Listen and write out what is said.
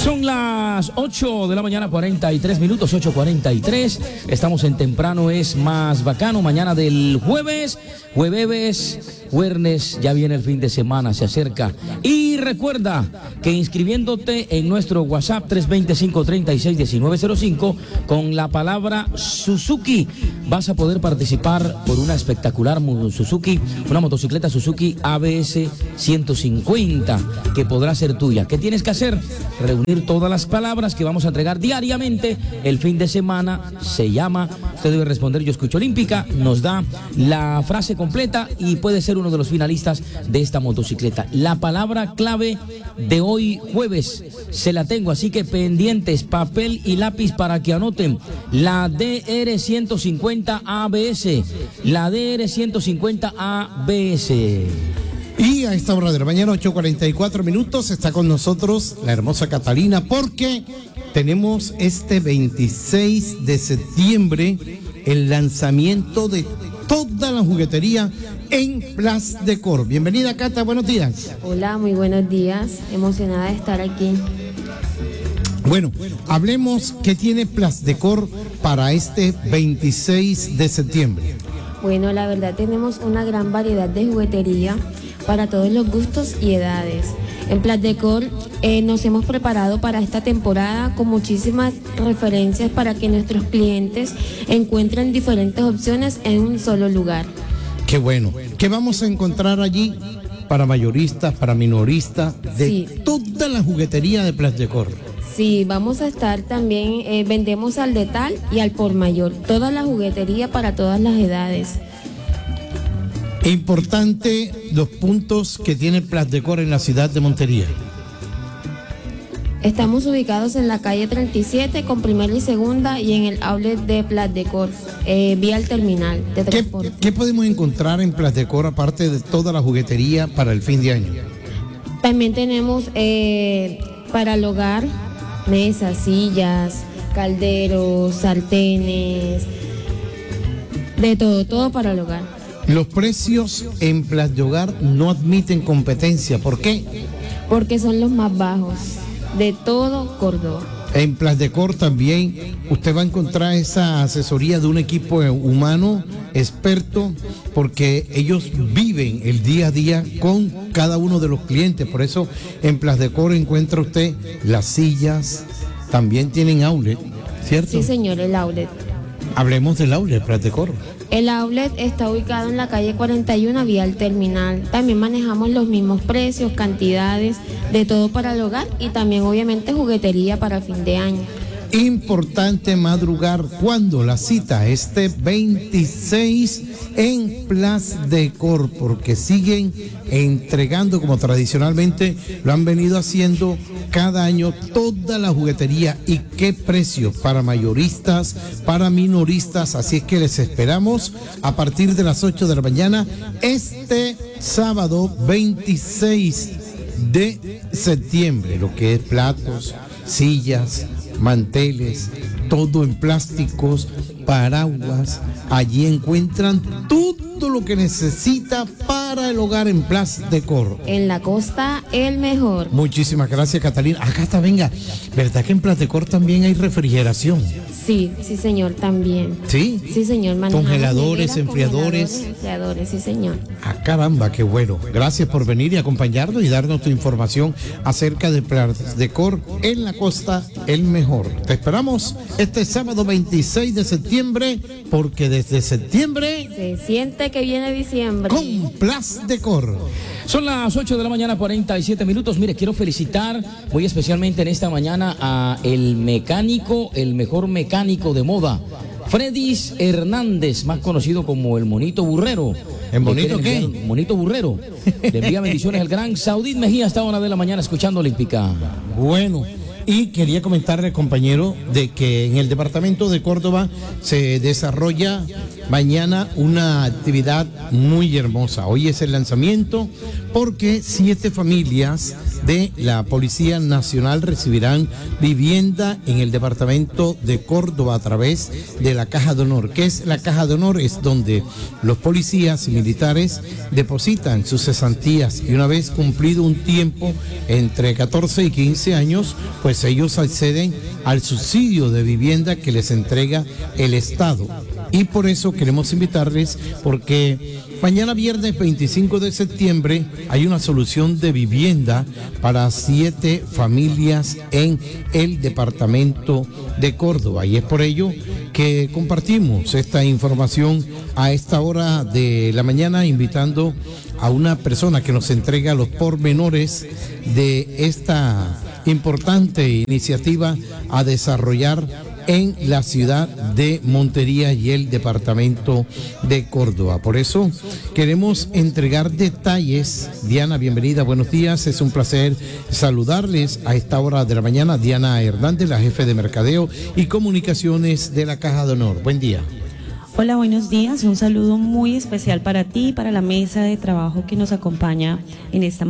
Son las 8 de la mañana, 43 minutos, 8:43. Estamos en Temprano es Más Bacano, mañana del jueves, viernes, ya viene el fin de semana, se acerca. Y recuerda que inscribiéndote en nuestro WhatsApp 325-36-1905 con la palabra Suzuki, vas a poder participar por una espectacular Suzuki, una motocicleta Suzuki ABS 150 que podrá ser tuya. ¿Qué tienes que hacer? Reunir todas las palabras que vamos a entregar diariamente el fin de semana. Se llama, usted debe responder Yo Escucho Olímpica, nos da la frase completa y puede ser uno de los finalistas de esta motocicleta. La palabra clave de hoy jueves se la tengo, así que pendientes, papel y lápiz para que anoten. La DR 150 ABS, la DR 150 ABS. Y a esta hora de la mañana, 8:44 minutos, está con nosotros la hermosa Catalina, porque tenemos este 26 de septiembre el lanzamiento de toda la juguetería en Place Decor. Bienvenida, Cata, buenos días. Hola, muy buenos días, emocionada de estar aquí. Bueno, hablemos qué tiene Place Decor para este 26 de septiembre. Bueno, la verdad tenemos una gran variedad de juguetería para todos los gustos y edades. En Place Decor nos hemos preparado para esta temporada con muchísimas referencias para que nuestros clientes encuentren diferentes opciones en un solo lugar. Qué bueno. ¿Qué vamos a encontrar allí para mayoristas, para minoristas, de toda la juguetería de Place Decor? Sí, vamos a estar también, vendemos al detal y al por mayor, toda la juguetería para todas las edades. Importante los puntos que tiene Place Decor en la ciudad de Montería. Estamos ubicados en la calle 37 con primera y segunda y en el outlet de Place Decor, vía el terminal de transporte. ¿Qué podemos encontrar en Place Decor aparte de toda la juguetería para el fin de año? También tenemos para el hogar, mesas, sillas, calderos, sartenes, de todo para el hogar. Los precios en Place Decor no admiten competencia. ¿Por qué? Porque son los más bajos de todo Córdoba. En Place Decor también usted va a encontrar esa asesoría de un equipo humano experto, porque ellos viven el día a día con cada uno de los clientes. Por eso en Place Decor encuentra usted las sillas, también tienen outlet, ¿cierto? Sí, señor, el outlet. Hablemos del outlet, Place Decor. El outlet está ubicado en la calle 41, vía el terminal. También manejamos los mismos precios, cantidades, de todo para el hogar y también obviamente juguetería para fin de año. Importante madrugar cuando la cita este 26 en Place Decor, porque siguen entregando como tradicionalmente lo han venido haciendo cada año toda la juguetería. Y qué precio para mayoristas, para minoristas. Así es que les esperamos a partir de las 8 de la mañana este sábado 26 de septiembre, lo que es platos, sillas, manteles, todo en plásticos, paraguas. Allí encuentran todo lo que necesita para el hogar en Place Decor. En la costa, el mejor. Muchísimas gracias, Catalina. Acá está, venga, ¿verdad que en Place Decor también hay refrigeración? Sí, señor, también. ¿Sí? Sí, señor. Congeladores, enfriadores. Sí, señor. Ah, caramba, qué bueno. Gracias por venir y acompañarnos y darnos tu información acerca de Place Decor en la costa, el mejor. Te esperamos este sábado 26 de septiembre, porque desde septiembre se siente que viene diciembre. Con Place Decor. Son las 8 de la mañana, 47 minutos. Mire, quiero felicitar muy especialmente en esta mañana a el mecánico, el mejor mecánico de moda, Fredis Hernández, más conocido como el Monito Burrero. ¿El Monito qué? Monito Burrero. Le envía bendiciones al gran Saudit Mejía hasta 1 de la mañana escuchando Olímpica. Bueno, y quería comentarle, compañero, de que en el departamento de Córdoba se desarrolla mañana una actividad muy hermosa. Hoy es el lanzamiento, porque 7 familias de la Policía Nacional recibirán vivienda en el departamento de Córdoba a través de la Caja de Honor. ¿Qué es la Caja de Honor? Es donde los policías y militares depositan sus cesantías y una vez cumplido un tiempo entre 14 y 15 años, pues ellos acceden al subsidio de vivienda que les entrega el Estado. Y por eso queremos invitarles, porque mañana viernes 25 de septiembre hay una solución de vivienda para 7 familias en el departamento de Córdoba. Y es por ello que compartimos esta información a esta hora de la mañana, invitando a una persona que nos entrega los pormenores de esta importante iniciativa a desarrollar en la ciudad de Montería y el departamento de Córdoba. Por eso queremos entregar detalles. Diana, bienvenida, buenos días. Es un placer saludarles a esta hora de la mañana. Diana Hernández, la jefe de Mercadeo y Comunicaciones de la Caja de Honor. Buen día. Hola, buenos días. Un saludo muy especial para ti y para la mesa de trabajo que nos acompaña en esta